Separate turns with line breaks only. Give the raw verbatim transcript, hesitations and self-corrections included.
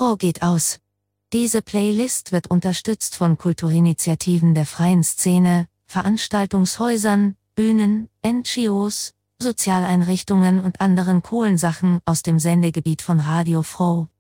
Froh geht aus. Diese Playlist wird unterstützt von Kulturinitiativen der freien Szene, Veranstaltungshäusern, Bühnen, N G Os, Sozialeinrichtungen und anderen coolen Sachen aus dem Sendegebiet von Radio Froh.